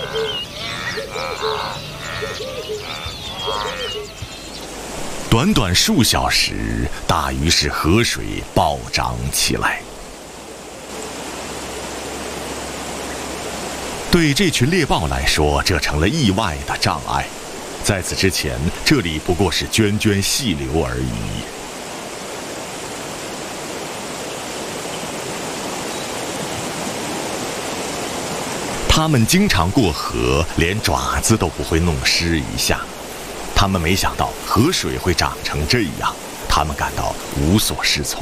短短数小时，大鱼使河水暴涨起来。对这群猎豹来说，这成了意外的障碍。在此之前，这里不过是涓涓细流而已。他们经常过河，连爪子都不会弄湿一下。他们没想到河水会涨成这样，他们感到无所适从。